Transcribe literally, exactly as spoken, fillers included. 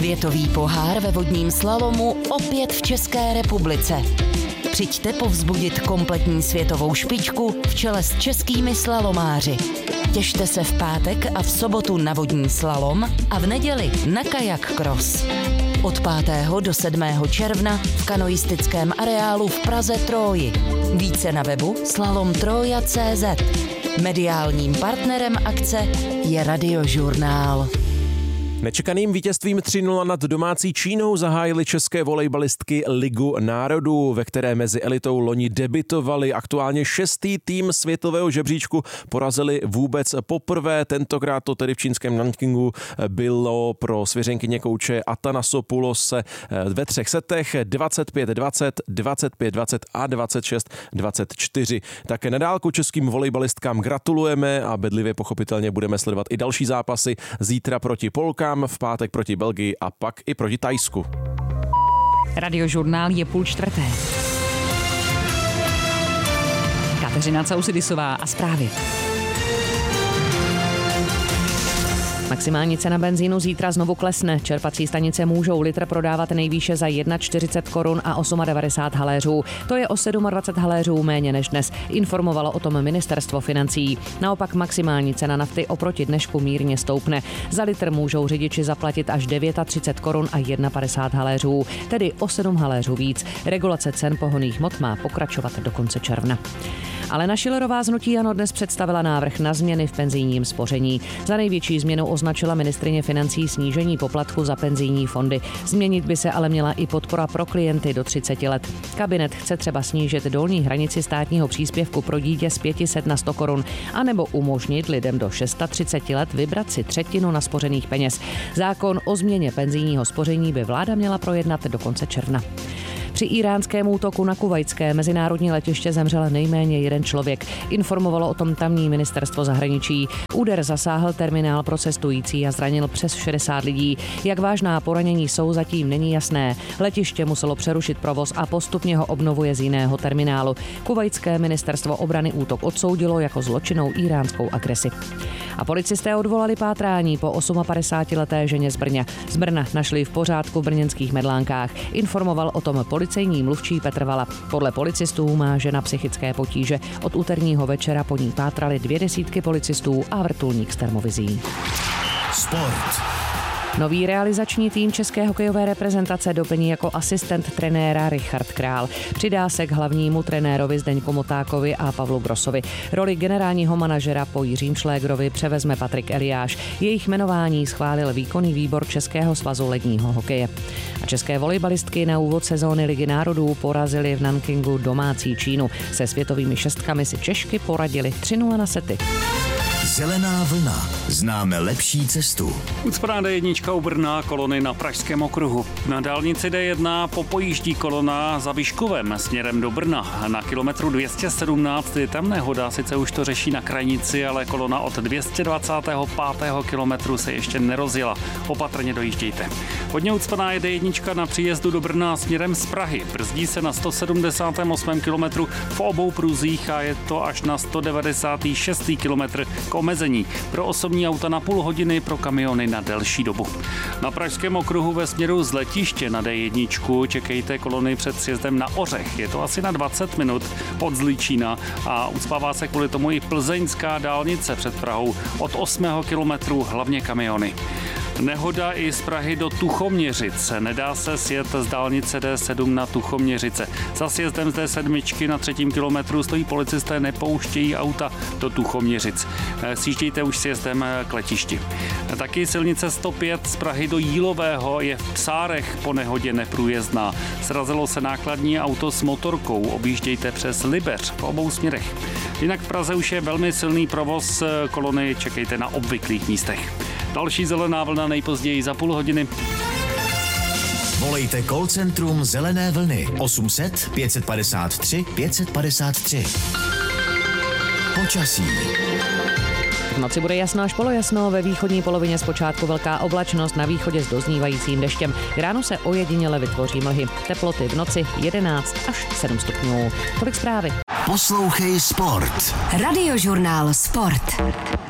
Světový pohár ve vodním slalomu opět v České republice. Přijďte povzbudit kompletní světovou špičku v čele s českými slalomáři. Těšte se v pátek a v sobotu na vodní slalom a v neděli na kajak cross. Od pátého do sedmého června v kanoistickém areálu v Praze Tróji. Více na webu slalom troja tečka cé zet. Mediálním partnerem akce je Radiožurnál. Nečekaným vítězstvím tři nula nad domácí Čínou zahájily české volejbalistky Ligu národů, ve které mezi elitou loni debutovali. Aktuálně šestý tým světového žebříčku porazili vůbec poprvé. Tentokrát to tedy v čínském Nankingu bylo pro svěřenkyně kouče Atanasopulose ve třech setech dvacet pět dvacet, dvacet pět dvacet a dvacet šest dvacet čtyři. Také na dálku českým volejbalistkám gratulujeme a bedlivě pochopitelně budeme sledovat i další zápasy. Zítra proti Polkám, v pátek proti Belgii a pak i proti Thajsku. Radiožurnál je půl čtvrté. Kateřina Causidisová a zprávy. Maximální cena benzínu zítra znovu klesne. Čerpací stanice můžou litr prodávat nejvýše za čtyřicet jedna korun a devadesát osm haléřů. To je o dvacet sedm haléřů méně než dnes, informovalo o tom ministerstvo financí. Naopak maximální cena nafty oproti dnešku mírně stoupne. Za litr můžou řidiči zaplatit až třicet devět korun a padesát jedna haléřů, tedy o sedm haléřů víc. Regulace cen pohonných hmot má pokračovat do konce června. Alena Schillerová z hnutí ANO dnes představila návrh na změny v penzijním spoření. Za největší změnu označila ministryně financí snížení poplatku za penzijní fondy. Změnit by se ale měla i podpora pro klienty do třicet let. Kabinet chce třeba snížit dolní hranici státního příspěvku pro dítě z pět set na sto korun, anebo umožnit lidem do třicet šest let vybrat si třetinu naspořených peněz. Zákon o změně penzijního spoření by vláda měla projednat do konce června. Při íránském útoku na kuvajské mezinárodní letiště zemřel nejméně jeden člověk. Informovalo o tom tamní ministerstvo zahraničí. Úder zasáhl terminál pro cestující a zranil přes šedesát lidí. Jak vážná poranění jsou, zatím není jasné. Letiště muselo přerušit provoz a postupně ho obnovuje z jiného terminálu. Kuvajské ministerstvo obrany útok odsoudilo jako zločinnou íránskou agresi. A policisté odvolali pátrání po padesátiosemleté ženě z Brna. Z Brna našli v pořádku v brněnských Medlánkách. Informoval o tom policejní mluvčí Petr Vala. Podle policistů má žena psychické potíže. Od úterního večera po ní pátrali dvě desítky policistů a vrtulník s termovizí. Sport. Nový realizační tým české hokejové reprezentace doplní jako asistent trenéra Richard Král. Přidá se k hlavnímu trenérovi Zdeňku Motákovi a Pavlu Grossovi. Roli generálního manažera po Jiřím Šlégrovi převezme Patrik Eliáš. Jejich jmenování schválil výkonný výbor Českého svazu ledního hokeje. A české volejbalistky na úvod sezóny Ligy národů porazily v Nankingu domácí Čínu. Se světovými šestkami si Češky poradili tři nula na sety. Zelená vlna. Známe lepší cestu. Ucpaná dé jedna u Brna, kolony na Pražském okruhu. Na dálnici dé jedna popojíždí kolona za Vyškovem směrem do Brna. Na kilometru dvě stě sedmnáct je tam nehoda, sice už to řeší na krajnici, ale kolona od dvě stě dvacátého pátého kilometru se ještě nerozjela. Opatrně dojíždějte. Hodně ucpaná je dé jedna na příjezdu do Brna směrem z Prahy. Brzdí se na sto sedmdesátém osmém kilometru v obou pruzích a je to až na sto devadesátém šestém kilometru k omezení. Pro osobní auta na půl hodiny, pro kamiony na delší dobu. Na Pražském okruhu ve směru z letiště na dé jedna čekejte kolony před sjezdem na Ořech. Je to asi na dvacet minut od Zličína a ucpává se kvůli tomu i plzeňská dálnice před Prahou. Od osmého kilometru hlavně kamiony. Nehoda i z Prahy do Tuchoměřic. Nedá se sjet z dálnice dé sedm na Tuchoměřice. Za sjezdem z dé sedm na třetím kilometru stojí policisté, nepouštějí auta do Tuchoměřic. Sjíždějte už sjezdem k letišti. Taky silnice sto pět z Prahy do Jílového je v Psárech po nehodě neprůjezdná. Srazilo se nákladní auto s motorkou. Objíždějte přes Libeř v obou směrech. Jinak v Praze už je velmi silný provoz, kolony čekejte na obvyklých místech. Další zelená vlna nejpozději za půl hodiny. Volejte call centrum Zelené vlny osm set pět padesát tři pět padesát tři. Počasí. V noci bude jasno až polojasno, ve východní polovině zpočátku velká oblačnost, na východě s doznívajícím deštěm. K ránu se ojediněle vytvoří mlhy. Teploty v noci jedenáct až sedm stupňů. Tolik zprávy. Poslouchej Sport. Radiožurnál Sport.